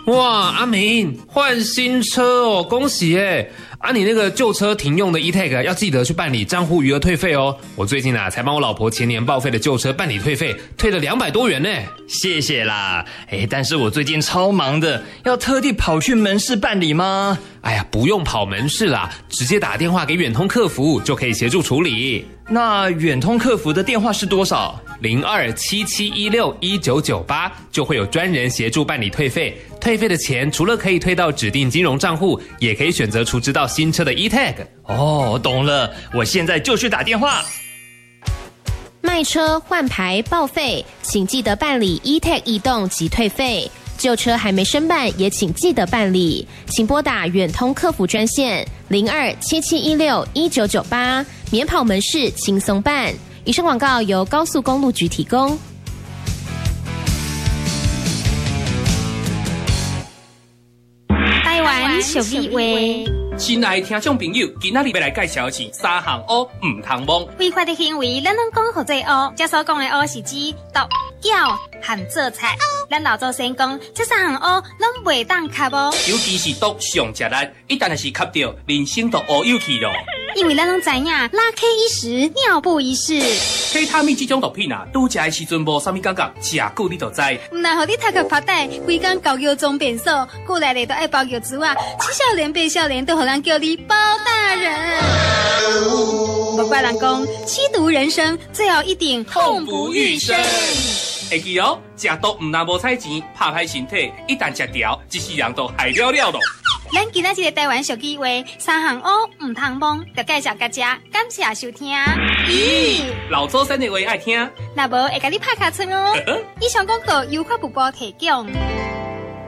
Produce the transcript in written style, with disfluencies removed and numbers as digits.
哇，阿明换新车哦，恭喜耶！啊，你那个旧车停用的 eTag 要记得去办理账户余额退费哦。我最近才帮我老婆前年报废的旧车办理退费，退了200多元呢。 谢谢啦。但是我最近超忙的，要特地跑去门市办理吗？ 哎呀，不用跑门市啦，直接打电话给远通客服就可以协助处理。 那远通客服的电话是多少 ？0277161998就会有专人协助办理退费。退费的钱除了可以退到指定金融账户，也可以选择储值到新车的 eTag。 哦，懂了，我现在就去打电话。 卖车、换牌、报废，请记得办理 eTag 移动及退费。旧车还没申办，也请记得办理，请拨打远通客服专线0277161998，免跑门市轻松办。以上广告由高速公路局提供。 台湾俗语话。 亲爱的听众朋友，今仔日要来介绍的是三项乌唔通摸。 违法的行为，咱拢讲好做乌。这所讲的乌是指毒、咬和做菜。咱老祖先讲，这三项乌拢袂当吸哦。 尤其是毒上食力，一旦是吸到，人生都乌有去咯。 因为咱拢知影，拉 K 一时，尿布一世。 K 他命这种毒品拄食的时阵无啥物感觉，食久你就知。 唔但互你头壳发呆，规工搞药装变瘦，过来咧都爱包药珠啊，七少年八少年都互人叫你包大人。不怪人讲，吸毒人生最后一定痛不欲生。 会记哦，食毒唔但无彩钱，拍歹身体，一旦食掉，一世人都害了了咯。 咱今仔日的台湾俗语话，三项乌唔通摸，就介绍大家，感谢收听。咦， 老祖先的话爱听， 那无会甲你拍卡村哦。以上广告由法务部提供。